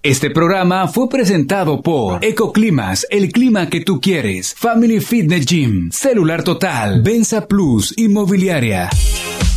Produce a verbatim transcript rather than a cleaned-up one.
Este programa fue presentado por Ecoclimas, el clima que tú quieres, Family Fitness Gym, Celular Total, Benza Plus, Inmobiliaria.